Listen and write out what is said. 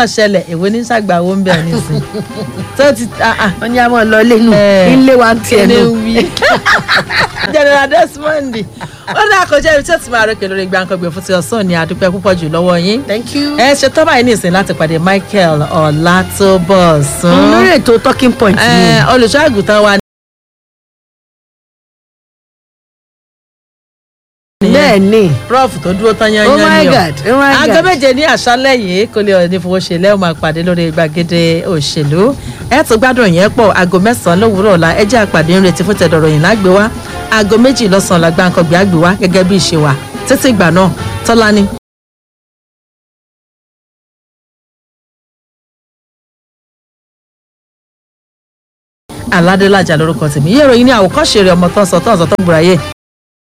náà ṣẹlẹ̀ èwo ní ṣàgbà owó ń bẹ̀ nísìn tó ti wọ́n ní àwọn lọ lẹ́nu ilé wa ń tiẹ̀ nù. General Desmond ó dá àkọjá ibi tí ó ti máa rẹ́kẹ̀ lórí Gbàǹkangbè fún ti ọ̀sán ni àdúpẹ́ púpọ̀ jù lọ́wọ́ yín. Thank you. Ẹ ṣe tọ́ báyìí ní ìsìn láti pàdé Michael Ọlátòbọ̀sún. lórí ètò talking point ni. Olùṣọ́ àgùntàn wa bẹ́ẹ̀ ni prof tó dúró tán yán oh yán my ni god oh my god. aago méje ní àṣálẹ́ yìí kò lè ní fowó ṣe lẹ́wọ̀n máa pàdé lórí gbàgede òṣèlú ẹ tún gbádùn yẹn pọ̀ aago 9 lówùúrọ̀ ọ̀la ẹ jẹ́ àpàdé ń retí fún tẹ̀dọ̀rọ̀ yìí lágbé wá aago 2 lọ́sàn-án la Gbàǹkangbè àgbé wá gẹ́gẹ́ bí ìṣe wa títí ìgbà náà Tọ́lání. Aládélájà lórúkọ tèmi yẹ́rọ yìí ní àwòkọ́ṣe rẹ̀ ọmọ tó ń sọ tó ń gbòòrà yé